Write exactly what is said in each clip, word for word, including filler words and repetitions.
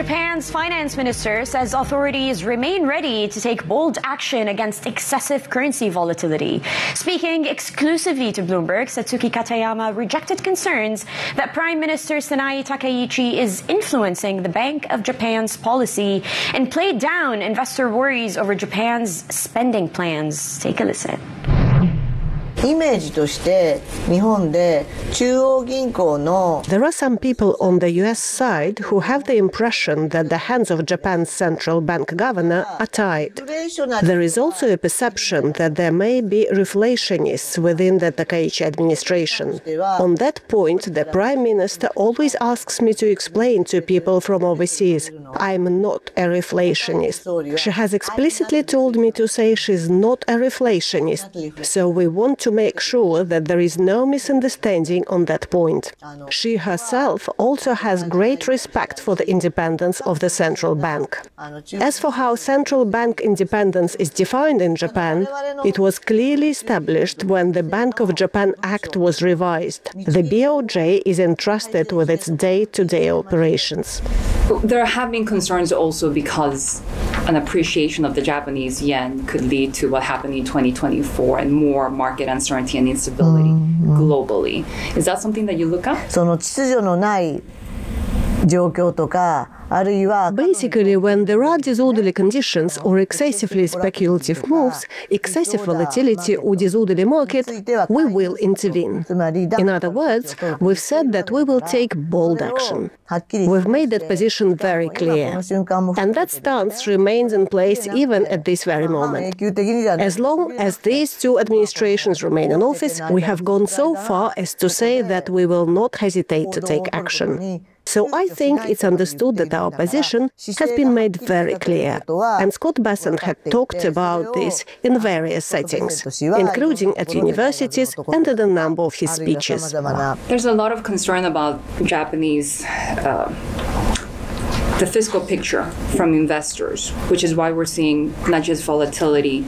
Japan's finance minister says authorities remain ready to take bold action against excessive currency volatility. Speaking exclusively to Bloomberg, Satsuki Katayama rejected concerns that Prime Minister Sanae Takaichi is influencing the Bank of Japan's policy and played down investor worries over Japan's spending plans. Take a listen. イメージとして日本で中央銀行の There are some people on the U S side who have the impression that the hands of Japan's central bank governor are tied. There is also a perception that there may be reflationists within the Takaichi administration. On that point, the Prime Minister always asks me to explain to people from overseas, I'm not a reflationist. She has explicitly told me to say she's not a reflationist, so we want to make sure that there is no misunderstanding on that point. She herself also has great respect for the independence of the central bank. As for how central bank independence is defined in Japan, it was clearly established when the Bank of Japan Act was revised. The B O J is entrusted with its day-to-day operations. There have been concerns also because an appreciation of the Japanese yen could lead to what happened in twenty twenty-four and more market uncertainty and instability mm-hmm. globally. Is that something that you look at? その秩序のない状況とか Basically, when there are disorderly conditions or excessively speculative moves, excessive volatility or disorderly market, we will intervene. In other words, we've said that we will take bold action. We've made that position very clear. And that stance remains in place even at this very moment. As long as these two administrations remain in office, we have gone so far as to say that we will not hesitate to take action. So I think it's understood that our position has been made very clear. And Scott Bessent had talked about this in various settings, including at universities and in a number of his speeches. There's a lot of concern about Japanese uh, the fiscal picture from investors, which is why we're seeing not just volatility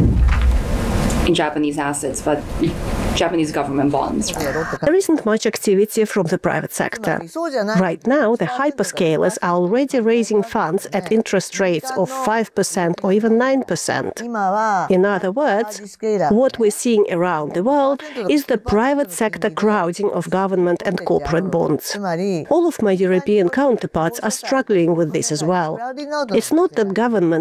in Japanese assets, but Japanese government bonds. There isn't much activity from the private sector. Right now, the hyperscalers are already raising funds at interest rates of five percent or even nine percent. In other words, what we're seeing around the world is the private sector crowding of government and corporate bonds. All of my European counterparts are struggling with this as well. It's not that government